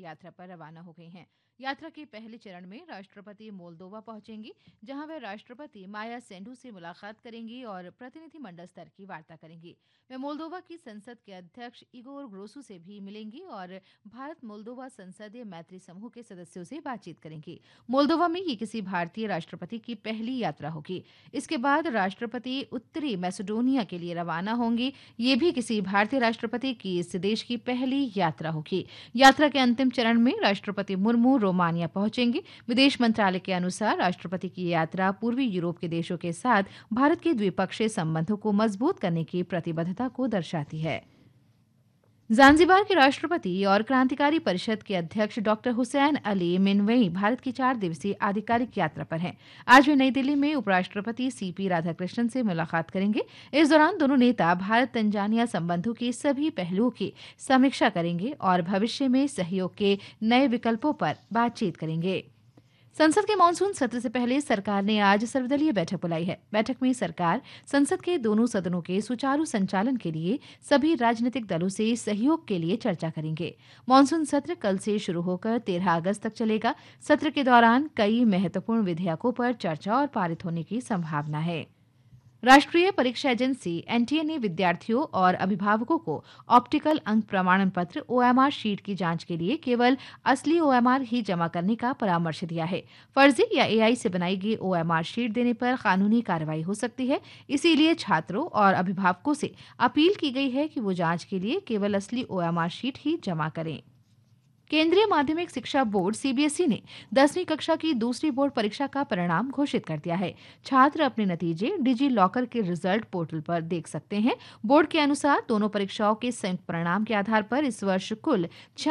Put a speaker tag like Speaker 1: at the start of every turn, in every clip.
Speaker 1: यात्रा पर रवाना हो गए हैं। यात्रा के पहले चरण में राष्ट्रपति मोल्दोवा पहुंचेंगी, जहां वे राष्ट्रपति माया सेंडू से मुलाकात करेंगी और प्रतिनिधिमंडल स्तर की वार्ता करेंगी। वे मोल्दोवा की संसद के अध्यक्ष इगोर ग्रोसू से भी मिलेंगी और भारत मोल्दोवा संसदीय मैत्री समूह के सदस्यों से बातचीत करेंगी। मोल्दोवा में ये किसी भारतीय राष्ट्रपति की पहली यात्रा होगी। इसके बाद राष्ट्रपति उत्तरी मैसेडोनिया के लिए रवाना होंगी। ये भी किसी भारतीय राष्ट्रपति की इस देश की पहली यात्रा होगी। यात्रा के अंतिम चरण में राष्ट्रपति मुर्मू रोमानिया पहुंचेंगी। विदेश मंत्रालय के अनुसार राष्ट्रपति की यात्रा पूर्वी यूरोप के देशों के साथ भारत के द्विपक्षीय संबंधों को मजबूत करने की प्रतिबद्धता को दर्शाती है। ज़ांज़ीबार के राष्ट्रपति और क्रांतिकारी परिषद के अध्यक्ष डॉक्टर हुसैन अली मिनवेई भारत की 4 दिवसीय आधिकारिक यात्रा पर हैं। आज वे नई दिल्ली में उपराष्ट्रपति सीपी राधाकृष्णन से मुलाकात करेंगे। इस दौरान दोनों नेता भारत तंजानिया संबंधों के सभी पहलुओं की समीक्षा करेंगे और भविष्य में सहयोग के नए विकल्पों पर बातचीत करेंगे। संसद के मानसून सत्र से पहले सरकार ने आज सर्वदलीय बैठक बुलाई है। बैठक में सरकार संसद के दोनों सदनों के सुचारू संचालन के लिए सभी राजनीतिक दलों से सहयोग के लिए चर्चा करेंगे। मानसून सत्र कल से शुरू होकर 13 अगस्त तक चलेगा। सत्र के दौरान कई महत्वपूर्ण विधेयकों पर चर्चा और पारित होने की संभावना है। राष्ट्रीय परीक्षा एजेंसी एनटीए ने विद्यार्थियों और अभिभावकों को ऑप्टिकल अंक प्रमाणन पत्र ओएमआर शीट की जांच के लिए केवल असली ओएमआर ही जमा करने का परामर्श दिया है। फर्जी या एआई से बनाई गई ओएमआर शीट देने पर कानूनी कार्रवाई हो सकती है। इसीलिए छात्रों और अभिभावकों से अपील की गई है कि वो जांच के लिए केवल असली ओएमआर शीट ही जमा करें। केंद्रीय माध्यमिक शिक्षा बोर्ड सीबीएसई ने 10वीं कक्षा की दूसरी बोर्ड परीक्षा का परिणाम घोषित कर दिया है। छात्र अपने नतीजे डिजी लॉकर के रिजल्ट पोर्टल पर देख सकते हैं। बोर्ड के अनुसार दोनों परीक्षाओं के संयुक्त परिणाम के आधार पर इस वर्ष कुल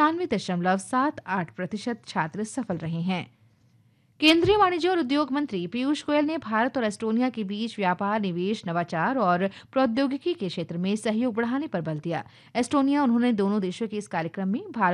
Speaker 1: 96.78% छात्र सफल रहे हैं। केंद्रीय वाणिज्य और उद्योग मंत्री पीयूष गोयल ने भारत और एस्टोनिया के बीच व्यापार, निवेश, नवाचार और प्रौद्योगिकी के क्षेत्र में सहयोग बढ़ाने पर बल दिया। एस्टोनिया उन्होंने दोनों देशों के इस कार्यक्रम में भारत